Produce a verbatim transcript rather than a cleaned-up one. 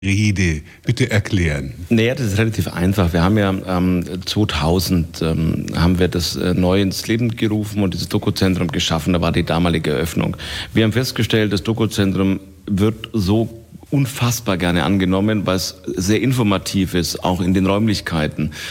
Rede bitte erklären? Naja, das ist relativ einfach. Wir haben ja ähm, zweitausend ähm, haben wir das äh, neu ins Leben gerufen und dieses Dokuzentrum geschaffen. Da war die damalige Eröffnung. Wir haben festgestellt, das Dokuzentrum wird so unfassbar gerne angenommen, weil es sehr informativ ist, auch in den Räumlichkeiten.